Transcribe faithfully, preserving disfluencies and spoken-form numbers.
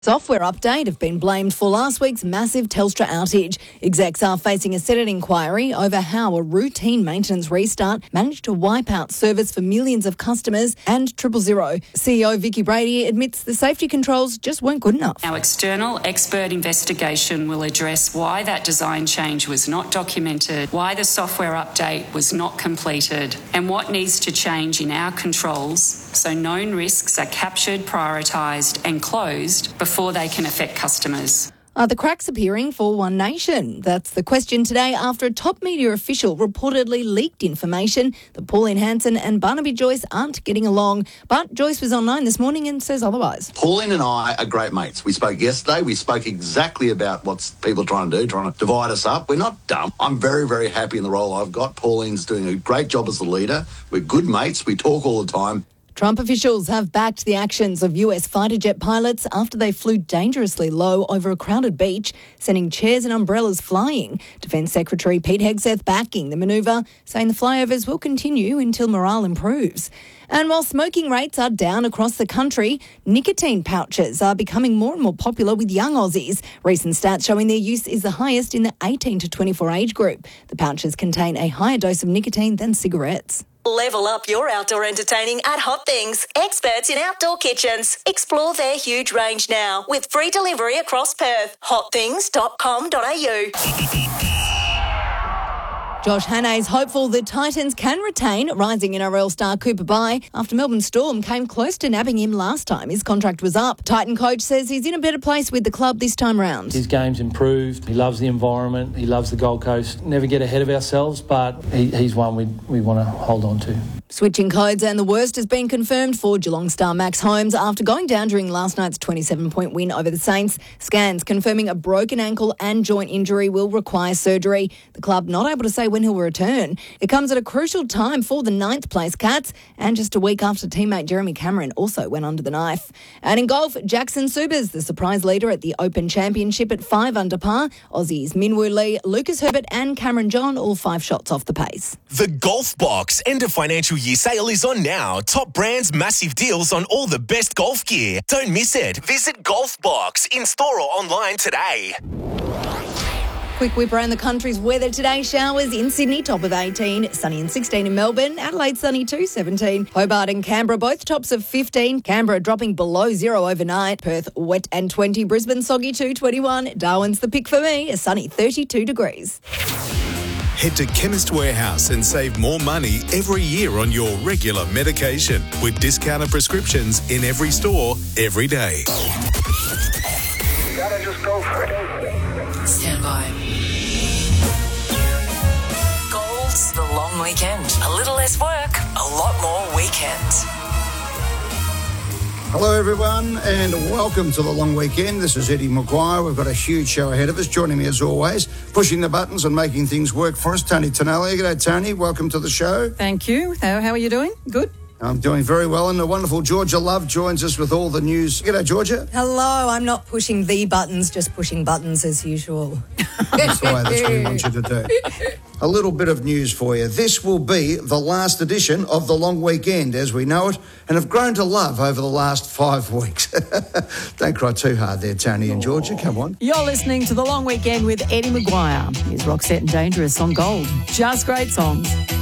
Software update have been blamed for last week's massive Telstra outage. Execs are facing a Senate inquiry over how a routine maintenance restart managed to wipe out service for millions of customers, and Triple Zero C E O Vicki Brady admits the safety controls just weren't good enough. Our external expert investigation will address why that design change was not documented, why the software update was not completed, and what needs to change in our controls so known risks are captured, prioritised and closed before they can affect customers. Are the cracks appearing for One Nation? That's the question today after a top media official reportedly leaked information that Pauline Hanson and Barnaby Joyce aren't getting along. But Joyce was online this morning and says otherwise. Pauline and I are great mates. We spoke yesterday. We spoke exactly about what people are trying to do, trying to divide us up. We're not dumb. I'm very, very happy in the role I've got. Pauline's doing a great job as the leader. We're good mates. We talk all the time. Trump officials have backed the actions of U S fighter jet pilots after they flew dangerously low over a crowded beach, sending chairs and umbrellas flying. Defence Secretary Pete Hegseth backing the manoeuvre, saying the flyovers will continue until morale improves. And while smoking rates are down across the country, nicotine pouches are becoming more and more popular with young Aussies. Recent stats showing their use is the highest in the eighteen to twenty-four age group. The pouches contain a higher dose of nicotine than cigarettes. Level up your outdoor entertaining at Hot Things, experts in outdoor kitchens. Explore their huge range now with free delivery across Perth. hot things dot com dot a u. Josh Hannay is hopeful the Titans can retain rising N R L star Cooper Bye after Melbourne Storm came close to nabbing him last time his contract was up. Titan coach says he's in a better place with the club this time round. His game's improved. He loves the environment. He loves the Gold Coast. Never get ahead of ourselves, but he, he's one we we want to hold on to. Switching codes, and the worst has been confirmed for Geelong star Max Holmes after going down during last night's twenty-seven point win over the Saints. Scans confirming a broken ankle and joint injury will require surgery. The club not able to say when he'll return. It comes at a crucial time for the ninth place Cats, and just a week after teammate Jeremy Cameron also went under the knife. And in golf, Jackson Subers, the surprise leader at the Open Championship at five under par. Aussies Minwoo Lee, Lucas Herbert and Cameron John all five shots off the pace. The Golf Box end of financial year sale is on now. Top brands, massive deals on all the best golf gear. Don't miss it. Visit Golf Box in store or online today. Quick whip around the country's weather today. Showers in Sydney, top of eighteen. Sunny and sixteen in Melbourne. Adelaide, sunny too, seventeen. Hobart and Canberra, both tops of fifteen. Canberra dropping below zero overnight. Perth, wet and twenty. Brisbane, soggy two, twenty-one. Darwin's the pick for me, a sunny thirty-two degrees. Head to Chemist Warehouse and save more money every year on your regular medication with discounted prescriptions in every store, every day. You gotta just go for it. Stand by. Goals, the long weekend. A little less work, a lot more weekends. Hello everyone and welcome to the long weekend. This is Eddie Maguire. We've got a huge show ahead of us. Joining me as always, pushing the buttons and making things work for us, Tony Tonelli. G'day Tony, welcome to the show. Thank you. How, how are you doing? Good? I'm doing very well, and the wonderful Georgia Love joins us with all the news. G'day Georgia. Hello, I'm not pushing the buttons, just pushing buttons as usual. That's the way that's what we want you to do. A little bit of news for you. This will be the last edition of the long weekend as we know it and have grown to love over the last five weeks. Don't cry too hard there, Tony and Georgia. Come on. You're listening to The Long Weekend with Eddie Maguire. Here's Roxette and Dangerous on Gold. Just great songs.